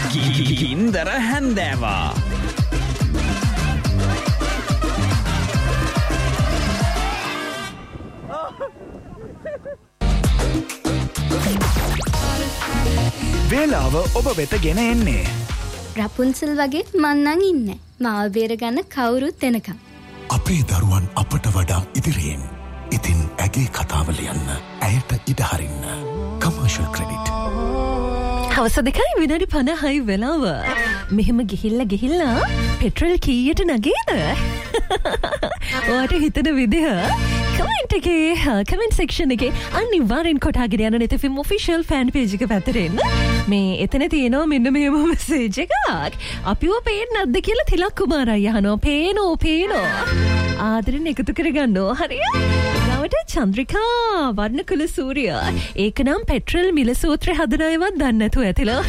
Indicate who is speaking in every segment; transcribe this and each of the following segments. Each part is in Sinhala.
Speaker 1: ගින්දර හැන්දෑවා.
Speaker 2: වේලාව ඔබ වෙත ගෙන එන්නේ
Speaker 3: රපුන්සල් වගේ මන්නන් ඉන්න මාව බේරගන්න කවුරුත් එනකම්.
Speaker 4: අපේ දරුවන් අපට වඩා ඉදිරියෙන්. ඉතින් ඇගේ කතාව ලියන්න, ඇයට ඉඩ හරින්න. Commercial credit.
Speaker 5: හවස 2යි විනාඩි 50යි වෙලාව. මෙහෙම ගිහිල්ලා පෙට්‍රල් කීයට නගේද? ඔයාට හිතන විදිහ කමෙන්ට් සෙක්ෂන් එකේ අනිවාර්යෙන් කොටාගෙන යන නෙතෆිම් ඔෆිෂියල් ෆෑන් පේජ් එක පැත්තට එන්න. මේ එතන තියෙනවා මෙන්න මෙහෙම මෙසේජ් එකක්. අපිව පේන්නේ නැද්ද කියලා තිලක් කුමාරයි අහනවා. පේනෝ. ආදරෙන් එකතු කරගන්නෝ. හරියට. ගාවට චන්ද්‍රිකා වර්ණකුල සූර්ය. ඒක නම් පෙට්‍රල් මිල සූත්‍රය හදන අයවත් දන්නේ නැතුව ඇතිලා.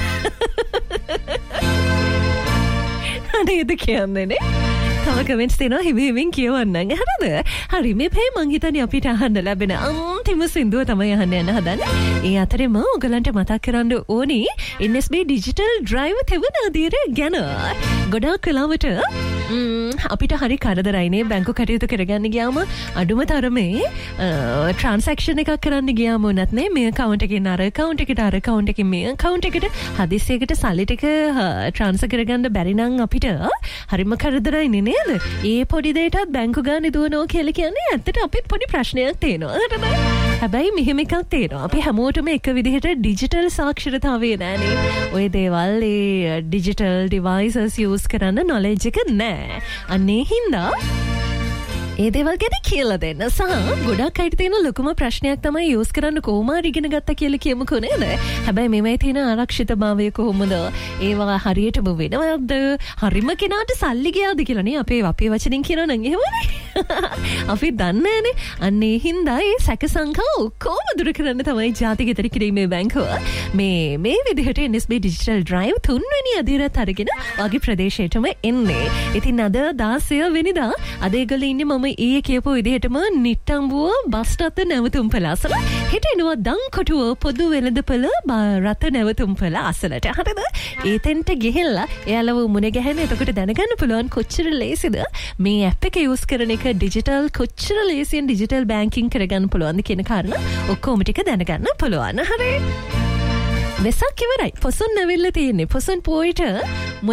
Speaker 5: අනේද කියන්නේ නේ? තව කමෙන්ට්ස් දෙනවා හිමින් කියවන්නම්. හරිද? හරි මේ පේ මං හිතන්නේ අපිට අහන්න ලැබෙන අන්තිම සින්දුව තමයි අහන්න යන හදන්නේ. ඒ අතරේම ඔයගලන්ට මතක් කරන්න ඕනි NSB ඩිජිටල් ඩ්‍රයිව් තෙවන අධීරය ගැන. ගොඩාක් වෙලාවට අපිට හරි කරදරයිනේ බැංකු කටයුතු කරගන්න ගියාම අඩුම තරමේ ට්‍රාන්සැක්ෂන් එකක් කරන්න ගියාම උනත් නේ මේ account එකෙන් අර account එකට අර account එකෙන් මේ account එකට හදිස්සියකට සල්ලි ටික ට්‍රාන්ස්ෆර් කරගන්න බැරි නම් අපිට හරිම කරදරයිනේ නේද? ඒ පොඩි දෙයටත් බැංකු ගානේ දුවනවා කියලා කියන්නේ ඇත්තට අපිත් පොඩි ප්‍රශ්නයක් තියෙනවා. හරිද? හැබැයි මෙහෙම එකක් තියෙනවා. අපි හැමෝටම එක විදිහට ඩිජිටල් සාක්ෂරතාවය නැහැනේ. ඔය දේවල් ඒ ඩිජිටල් ඩිවයිසස් යූස් කරන්න නොලෙජ් එක නැහැ. අනේ හින්දා ඒ දේවල් ගැන කියලා දෙන්න. සහ ගොඩක් අයට තියෙන ලොකුම ප්‍රශ්නයක් තමයි යූස් කරන්න කොහොම හරි ඉගෙන ගත්තා කියලා කියමුකෝ නේද? හැබැයි මේවයි තියෙන ආරක්ෂිතභාවය කොහොමද? ඒවා හරියටම වෙනවද? හරිම කෙනාට සල්ලි ගියාද කියලා නේ අපේ වචනෙන් කියනවා නම් එහෙමනේ. අපි දන්නේ නැනේ. අන්නේ හින්දා ඒ සැක සංකා ඔක්කොම දුරු කරන්න තමයි ජාතික ඉදිරි කිරීමේ බැංකුව මේ විදිහට NSB ඩිජිටල් ඩ්‍රයිව් 3 වෙනි අදියරත් අරගෙන වගේ ප්‍රදේශයටම එන්නේ. ඉතින් අද 16 වෙනිදා අද ඒගොල්ලෝ ඉන්නේ මම ඊයේ කියපු විදිහටම නිට්ටඹුව බස් රථ නැවතුම්පළ අසල. හෙට එනවා දංකොටුව පොදු වෙළඳපොළ රථ නැවතුම්පළ අසලට. හරිද? ඒතෙන්ට ගිහිල්ලා එයාලව මුණ ගැහෙන්න. එතකොට දැනගන්න පුළුවන් කොච්චර ලේසිද මේ ඇප් එක යූස් කරන එක ඩිජිටල් කොච්චර ලේසියෙන් ඩිජිටල් බැංකින් කරගන්න පුළුවන්ද කියන කාරණා ඔක්කොම ටික දැනගන්න පුළුවන්. හරි. වෙසක් ඉවරයි. පොසොන් නැවිල්ලා තියෙන්නේ. පොසොන් පොයිට